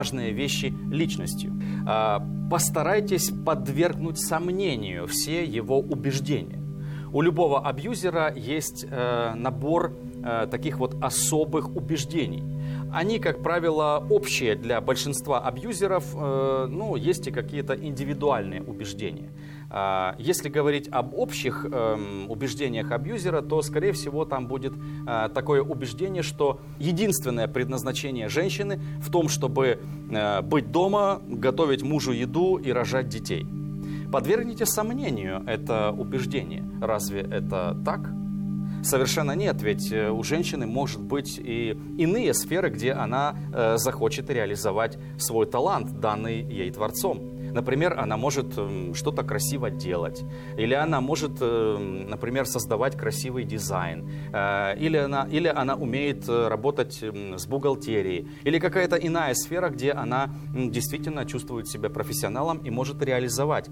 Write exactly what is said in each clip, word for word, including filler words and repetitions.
важные вещи личностью. Постарайтесь подвергнуть сомнению все его убеждения. У любого абьюзера есть набор таких вот особых убеждений. Они, как правило, общие для большинства абьюзеров, ну, есть и какие-то индивидуальные убеждения. Если говорить об общих убеждениях абьюзера, то, скорее всего, там будет такое убеждение, что единственное предназначение женщины в том, чтобы быть дома, готовить мужу еду и рожать детей. Подвергните сомнению это убеждение. Разве это так? Совершенно нет, ведь у женщины может быть и иные сферы, где она э, захочет реализовать свой талант, данный ей Творцом. Например, она может э, что-то красиво делать, или она может, э, например, создавать красивый дизайн, э, или, она, или она умеет работать э, с бухгалтерией, или какая-то иная сфера, где она э, действительно чувствует себя профессионалом и может реализовать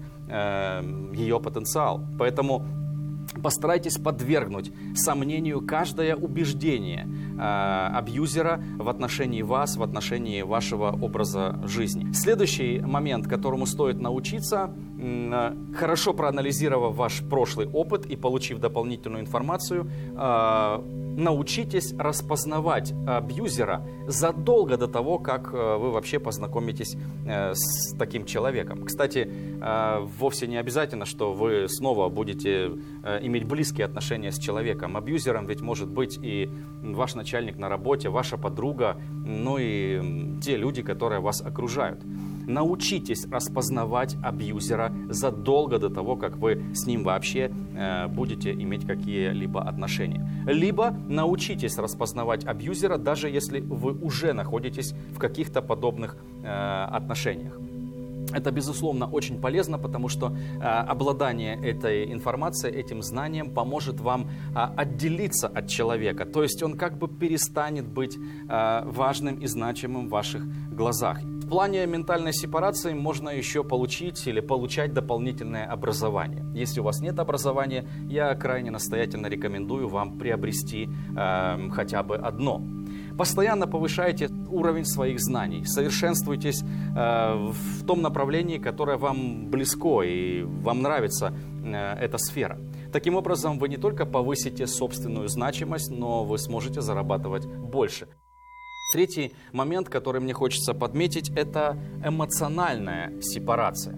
э, ее потенциал. Поэтому постарайтесь подвергнуть сомнению каждое убеждение э, абьюзера в отношении вас, в отношении вашего образа жизни. Следующий момент, которому стоит научиться, э, хорошо проанализировав ваш прошлый опыт и получив дополнительную информацию, э, научитесь распознавать абьюзера задолго до того, как вы вообще познакомитесь с таким человеком. Кстати, вовсе не обязательно, что вы снова будете иметь близкие отношения с человеком. Абьюзером ведь может быть и ваш начальник на работе, ваша подруга, ну и те люди, которые вас окружают. Научитесь распознавать абьюзера задолго до того, как вы с ним вообще э, будете иметь какие-либо отношения. Либо научитесь распознавать абьюзера, даже если вы уже находитесь в каких-то подобных э, отношениях. Это, безусловно, очень полезно, потому что э, обладание этой информацией, этим знанием поможет вам э, отделиться от человека. То есть он как бы перестанет быть э, важным и значимым в ваших глазах. В плане ментальной сепарации можно еще получить или получать дополнительное образование. Если у вас нет образования, я крайне настоятельно рекомендую вам приобрести э, хотя бы одно. Постоянно повышайте уровень своих знаний, совершенствуйтесь э, в том направлении, которое вам близко и вам нравится э, эта сфера. Таким образом, вы не только повысите собственную значимость, но вы сможете зарабатывать больше. Третий момент, который мне хочется подметить, это эмоциональная сепарация.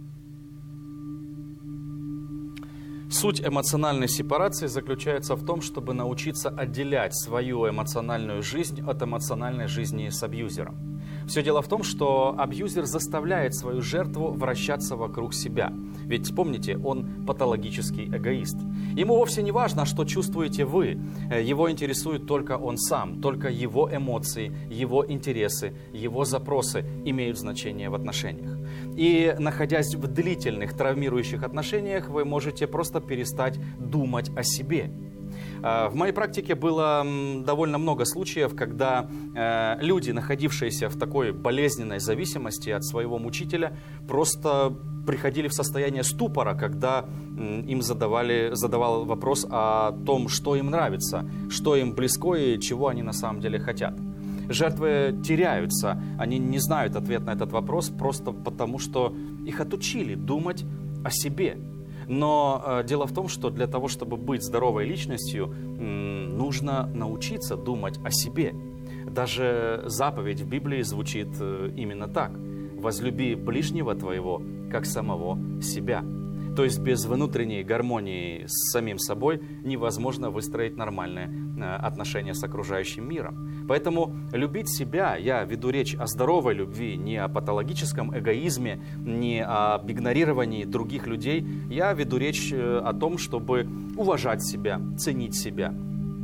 Суть эмоциональной сепарации заключается в том, чтобы научиться отделять свою эмоциональную жизнь от эмоциональной жизни с абьюзером. Все дело в том, что абьюзер заставляет свою жертву вращаться вокруг себя. Ведь, помните, он патологический эгоист. Ему вовсе не важно, что чувствуете вы. Его интересует только он сам, только его эмоции, его интересы, его запросы имеют значение в отношениях. И, находясь в длительных травмирующих отношениях, вы можете просто перестать думать о себе. В моей практике было довольно много случаев, когда люди, находившиеся в такой болезненной зависимости от своего мучителя, просто приходили в состояние ступора, когда им задавали, задавал вопрос о том, что им нравится, что им близко и чего они на самом деле хотят. Жертвы теряются, они не знают ответ на этот вопрос просто потому, что их отучили думать о себе. Но э, дело в том, что для того, чтобы быть здоровой личностью, м, нужно научиться думать о себе. Даже заповедь в Библии звучит э, именно так. «Возлюби ближнего твоего, как самого себя». То есть без внутренней гармонии с самим собой невозможно выстроить нормальные э, отношения с окружающим миром. Поэтому любить себя, я веду речь о здоровой любви, не о патологическом эгоизме, не об игнорировании других людей. Я веду речь о том, чтобы уважать себя, ценить себя,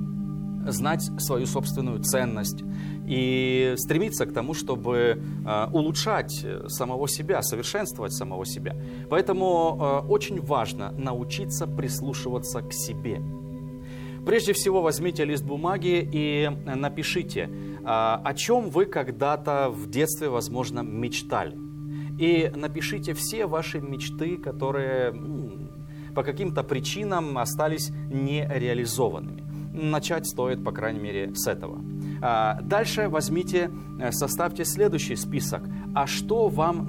знать свою собственную ценность и стремиться к тому, чтобы э, улучшать самого себя, совершенствовать самого себя. Поэтому э, очень важно научиться прислушиваться к себе. Прежде всего возьмите лист бумаги и напишите, э, о чем вы когда-то в детстве, возможно, мечтали. И напишите все ваши мечты, которые ну, по каким-то причинам остались нереализованными. Начать стоит, по крайней мере, с этого. Дальше возьмите, составьте следующий список. А что вам